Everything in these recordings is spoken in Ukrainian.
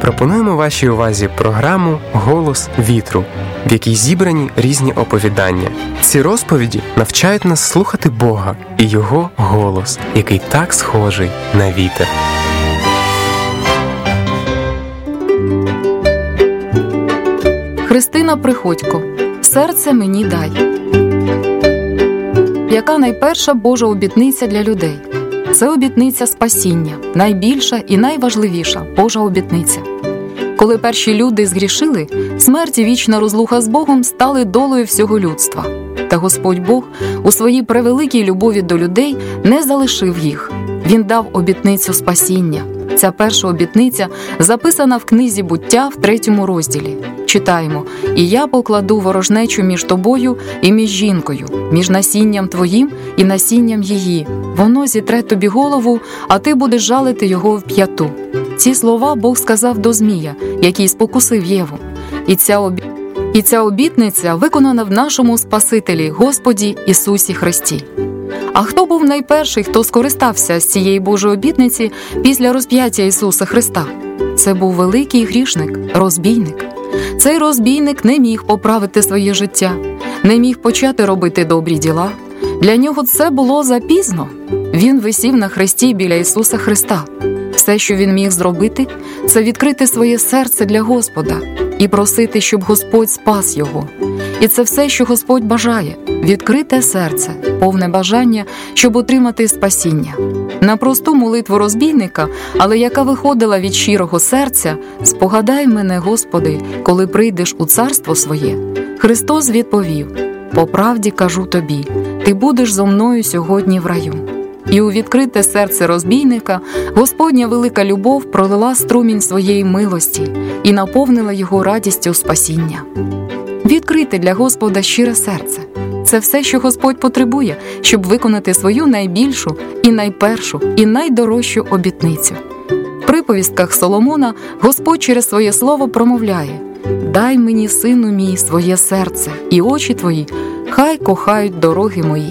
Пропонуємо вашій увазі програму «Голос вітру», в якій зібрані різні оповідання. Ці розповіді навчають нас слухати Бога і Його голос, який так схожий на вітер. Христина Приходько. «Серце мені дай». Яка найперша Божа обітниця для людей? Це обітниця спасіння, найбільша і найважливіша Божа обітниця. Коли перші люди згрішили, смерть і вічна розлука з Богом стали долею всього людства. Та Господь Бог у своїй превеликій любові до людей не залишив їх. Він дав обітницю спасіння. Ця перша обітниця записана в книзі «Буття» в 3 розділі. Читаємо: «І я покладу ворожнечу між тобою і між жінкою, між насінням твоїм і насінням її. Воно зітре тобі голову, а ти будеш жалити його в п'яту». Ці слова Бог сказав до Змія, який спокусив Єву. І ця обітниця виконана в нашому Спасителі, Господі Ісусі Христі. А хто був найперший, хто скористався з цієї Божої обітниці після розп'яття Ісуса Христа? Це був великий грішник, розбійник. Цей розбійник не міг поправити своє життя, не міг почати робити добрі діла. Для нього це було запізно. Він висів на хресті біля Ісуса Христа. Все, що він міг зробити, це відкрити своє серце для Господа і просити, щоб Господь спас його. І це все, що Господь бажає – відкрите серце, повне бажання, щоб отримати спасіння. На просту молитву розбійника, але яка виходила від щирого серця: «Спогадай мене, Господи, коли прийдеш у царство своє», Христос відповів: «По правді кажу тобі, ти будеш зо мною сьогодні в раю». І у відкрите серце розбійника Господня велика любов пролила струмінь своєї милості і наповнила його радістю спасіння. Відкрити для Господа щире серце – це все, що Господь потребує, щоб виконати свою найбільшу і найпершу і найдорожчу обітницю. В приповістках Соломона Господь через своє слово промовляє: «Дай мені, сину мій, своє серце, і очі твої хай кохають дороги мої».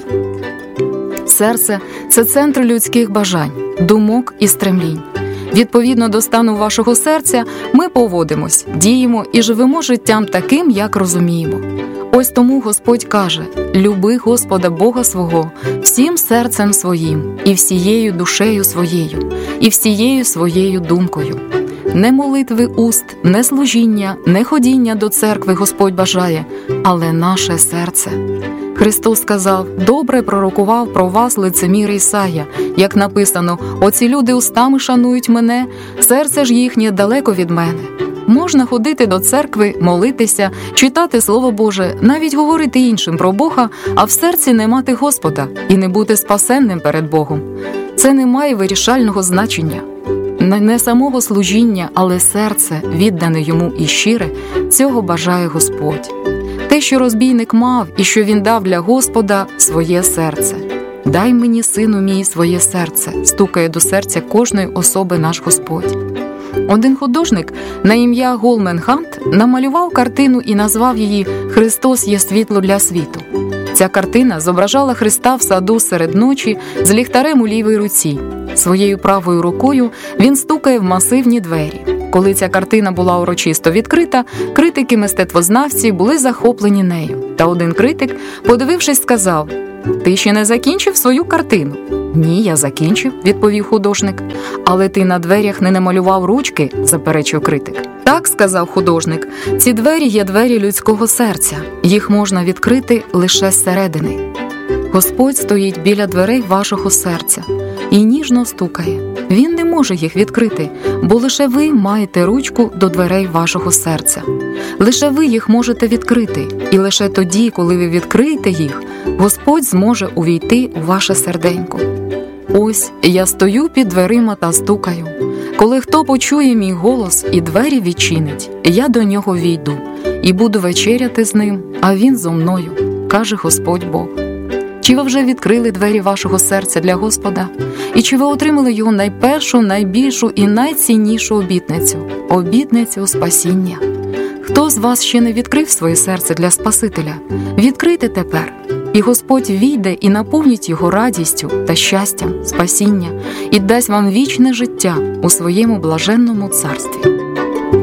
Серце – це центр людських бажань, думок і стремлінь. Відповідно до стану вашого серця ми поводимось, діємо і живемо життям таким, як розуміємо. Ось тому Господь каже: «Люби Господа Бога свого всім серцем своїм, і всією душею своєю, і всією своєю думкою». Не молитви уст, не служіння, не ходіння до церкви Господь бажає, але наше серце. Христос сказав: «Добре пророкував про вас лицемір Ісая, як написано: оці люди устами шанують мене, серце ж їхнє далеко від мене». Можна ходити до церкви, молитися, читати Слово Боже, навіть говорити іншим про Бога, а в серці не мати Господа і не бути спасенним перед Богом. Це не має вирішального значення. Не самого служіння, але серце, віддане йому і щире, цього бажає Господь. Те, що розбійник мав і що він дав для Господа – своє серце. «Дай мені, сину мій, своє серце», стукає до серця кожної особи наш Господь. Один художник на ім'я Голмен Хант намалював картину і назвав її «Христос є світло для світу». Ця картина зображала Христа в саду серед ночі з ліхтарем у лівій руці. Своєю правою рукою він стукає в масивні двері. Коли ця картина була урочисто відкрита, критики-мистецтвознавці були захоплені нею. Та один критик, подивившись, сказав: «Ти ще не закінчив свою картину?» «Ні, я закінчив», – відповів художник. «Але ти на дверях не намалював ручки», – заперечив критик. «Так», – сказав художник, – «ці двері є двері людського серця. Їх можна відкрити лише зсередини». Господь стоїть біля дверей вашого серця і ніжно стукає. Він не може їх відкрити, бо лише ви маєте ручку до дверей вашого серця. Лише ви їх можете відкрити, і лише тоді, коли ви відкриєте їх, Господь зможе увійти у ваше серденько. Ось я стою під дверима та стукаю. Коли хто почує мій голос і двері відчинить, я до нього війду і буду вечеряти з ним, а він зо мною, каже Господь Бог. Чи ви вже відкрили двері вашого серця для Господа? І чи ви отримали його найпершу, найбільшу і найціннішу обітницю – обітницю спасіння? Хто з вас ще не відкрив своє серце для Спасителя? Відкрийте тепер, і Господь війде і наповнить його радістю та щастям, спасіння і дасть вам вічне життя у своєму блаженному царстві.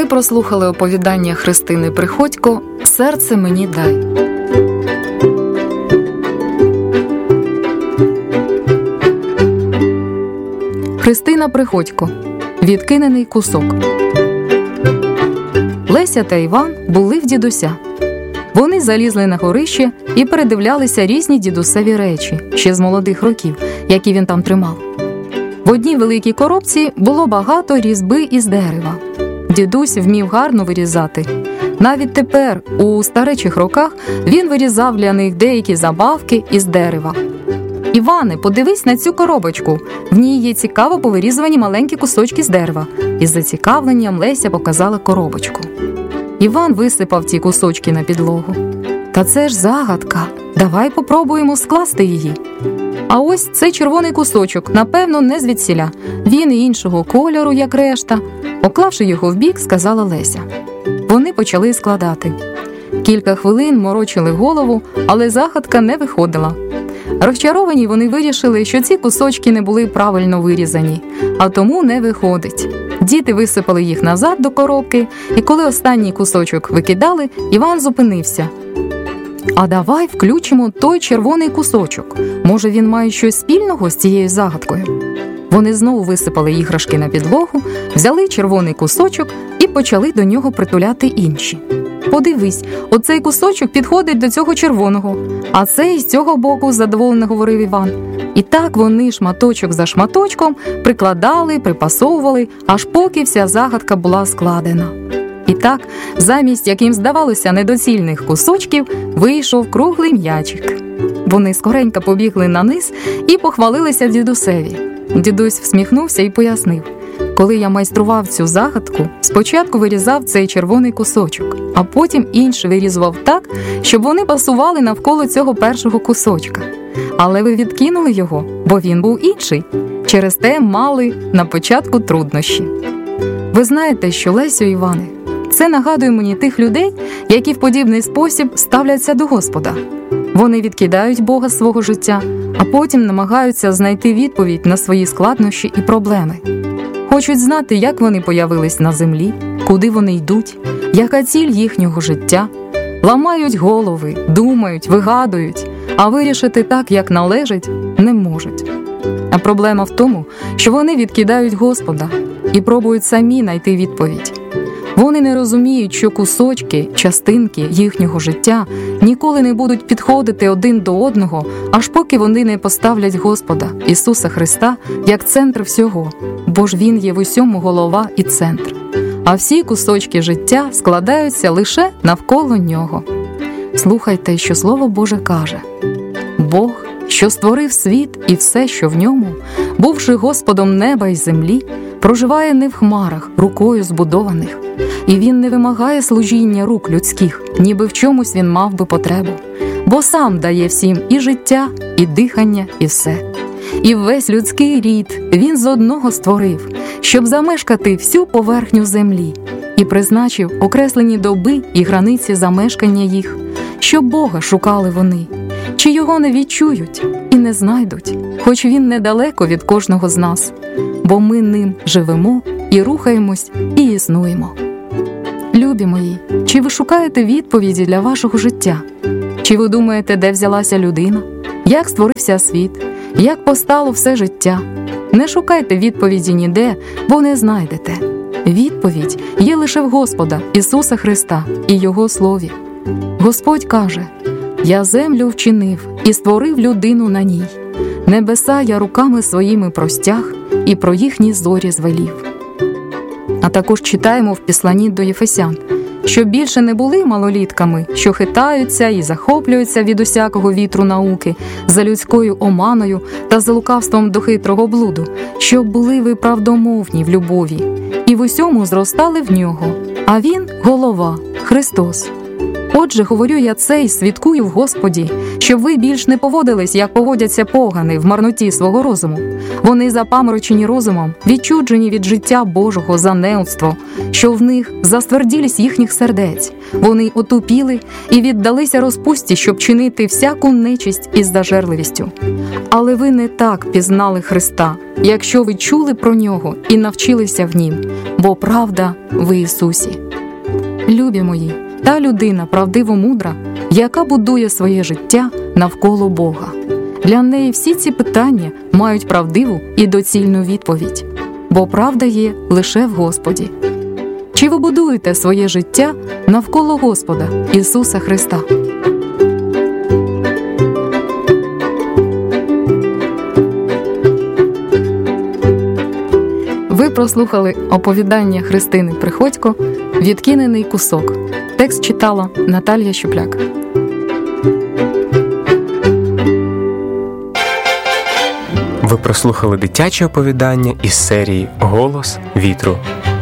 Ви прослухали оповідання Христини Приходько «Серце мені дай». Христина Приходько. Відкинений кусок. Леся та Іван були в дідуся. Вони залізли на горище і передивлялися різні дідусеві речі, ще з молодих років, які він там тримав. В одній великій коробці було багато різьби із дерева. Дідусь вмів гарно вирізати. Навіть тепер, у старечих роках, він вирізав для них деякі забавки із дерева. «Іване, подивись на цю коробочку. В ній є цікаво повирізувані маленькі кусочки з дерева». Із зацікавленням Леся показала коробочку. Іван висипав ті кусочки на підлогу. «Та це ж загадка. Давай попробуємо скласти її». «А ось цей червоний кусочок, напевно, не звідсіля. Він іншого кольору, як решта». Поклавши його вбік, сказала Леся. Вони почали складати. Кілька хвилин морочили голову, але загадка не виходила. Розчаровані вони вирішили, що ці кусочки не були правильно вирізані, а тому не виходить. Діти висипали їх назад до коробки, і коли останній кусочок викидали, Іван зупинився. «А давай включимо той червоний кусочок. Може, він має щось спільного з цією загадкою?» Вони знову висипали іграшки на підлогу, взяли червоний кусочок і почали до нього притуляти інші. «Подивись, оцей кусочок підходить до цього червоного, а цей з цього боку», – задоволено говорив Іван. І так вони шматочок за шматочком прикладали, припасовували, аж поки вся загадка була складена. І так, замість, яким здавалося, недоцільних кусочків, вийшов круглий м'ячик. Вони скоренько побігли на низ і похвалилися дідусеві. Дідусь всміхнувся і пояснив. «Коли я майстрував цю загадку, спочатку вирізав цей червоний кусочок, а потім інший вирізував так, щоб вони пасували навколо цього першого кусочка. Але ви відкинули його, бо він був інший. Через те мали на початку труднощі». Ви знаєте, що, Лесю, Іване, це нагадує мені тих людей, які в подібний спосіб ставляться до Господа. Вони відкидають Бога з свого життя, а потім намагаються знайти відповідь на свої складнощі і проблеми. Хочуть знати, як вони появились на землі, куди вони йдуть, яка ціль їхнього життя. Ламають голови, думають, вигадують, а вирішити так, як належить, не можуть. А проблема в тому, що вони відкидають Господа і пробують самі знайти відповідь. Вони не розуміють, що кусочки, частинки їхнього життя ніколи не будуть підходити один до одного, аж поки вони не поставлять Господа, Ісуса Христа, як центр всього, бо ж Він є в усьому голова і центр. А всі кусочки життя складаються лише навколо Нього. Слухайте, що Слово Боже каже. Бог, що створив світ і все, що в ньому, бувши Господом неба й землі, проживає не в хмарах, рукою збудованих. І Він не вимагає служіння рук людських, ніби в чомусь Він мав би потребу. Бо сам дає всім і життя, і дихання, і все. І весь людський рід Він з одного створив, щоб замешкати всю поверхню землі, і призначив окреслені доби і границі замешкання їх, щоб Бога шукали вони, чи Його не відчують і не знайдуть, хоч Він недалеко від кожного з нас, бо ми ним живемо і рухаємось і існуємо. Любі мої, чи ви шукаєте відповіді для вашого життя? Чи ви думаєте, де взялася людина? Як створився світ? Як постало все життя? Не шукайте відповіді ніде, бо не знайдете. Відповідь є лише в Господа, Ісуса Христа і Його Слові. Господь каже: «Я землю вчинив і створив людину на ній. Небеса я руками своїми простяг і про їхні зорі звелів». А також читаємо в Післанні до Єфесян, щоб більше не були малолітками, що хитаються і захоплюються від усякого вітру науки, за людською оманою та за лукавством до хитрого блуду, щоб були ви правдомовні в любові, і в усьому зростали в нього, а Він – голова, Христос. Отже, говорю я це й свідкую в Господі, щоб ви більш не поводились, як поводяться погани в марноті свого розуму. Вони запаморочені розумом, відчуджені від життя Божого за неудство, що в них застверділість їхніх сердець. Вони отупіли і віддалися розпусті, щоб чинити всяку нечисть із зажерливістю. Але ви не так пізнали Христа, якщо ви чули про Нього і навчилися в Нім, бо правда в Ісусі. Любі мої, та людина правдиво мудра, яка будує своє життя навколо Бога. Для неї всі ці питання мають правдиву і доцільну відповідь, бо правда є лише в Господі. Чи ви будуєте своє життя навколо Господа Ісуса Христа? Ви прослухали оповідання Христини Приходько «Відкинений кусок». Текст читала Наталія Щупляк. Ви прослухали дитяче оповідання із серії «Голос вітру».